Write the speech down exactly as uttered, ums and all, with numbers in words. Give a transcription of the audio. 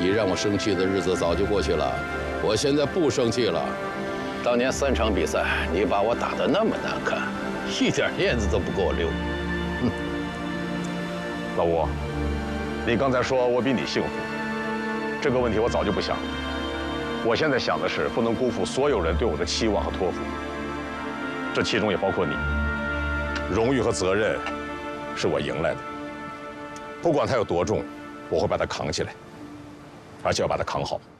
你让我生气的日子早就过去了，我现在不生气了。当年三场比赛，你把我打得那么难看，一点面子都不给我留。哼！ 老吴，你刚才说我比你幸福，这个问题我早就不想了。我现在想的是，不能辜负所有人对我的期望和托付，这其中也包括你。荣誉和责任是我赢来的，不管它有多重，我会把它扛起来，而且要把它扛好。